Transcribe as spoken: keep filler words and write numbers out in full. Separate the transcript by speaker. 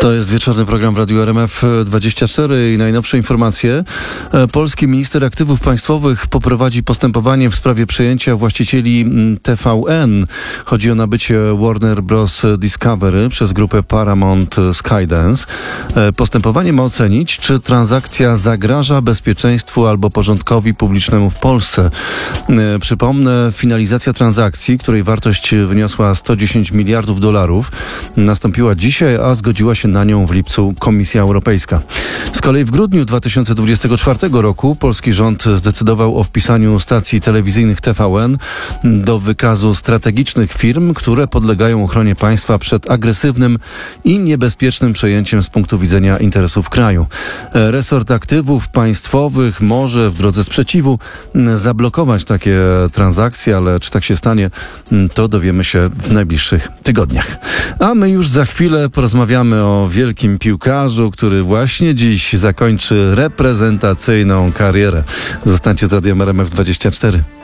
Speaker 1: To jest wieczorny program w Radiu R M F dwadzieścia cztery i najnowsze informacje. Polski minister aktywów państwowych poprowadzi postępowanie w sprawie przejęcia właścicieli T V N. Chodzi o nabycie Warner Bros. Discovery przez grupę Paramount Skydance. Postępowanie ma ocenić, czy transakcja zagraża bezpieczeństwu albo porządkowi publicznemu w Polsce. Przypomnę, finalizacja transakcji, której wartość wyniosła sto dziesięć miliardów dolarów, nastąpiła dzisiaj, a zgodziła się na nią w lipcu Komisja Europejska. Z kolei w grudniu dwa tysiące dwudziestego czwartego roku polski rząd zdecydował o wpisaniu stacji telewizyjnych T V N do wykazu strategicznych firm, które podlegają ochronie państwa przed agresywnym i niebezpiecznym przejęciem z punktu widzenia interesów kraju. Resort aktywów państwowych może w drodze sprzeciwu zablokować takie transakcje, ale czy tak się stanie, to dowiemy się w najbliższych tygodniach. A my już za chwilę porozmawiamy o wielkim piłkarzu, który właśnie dziś zakończy reprezentacyjną karierę. Zostańcie z Radiem R M F dwadzieścia cztery.